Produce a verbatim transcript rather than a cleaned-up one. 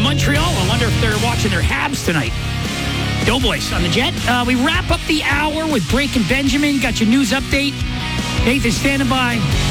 from Montreal. I wonder if they're watching their Habs tonight. Doughboys on the Jet. Uh, we wrap up the hour with Breaking Benjamin. Got your news update. Nathan standing by.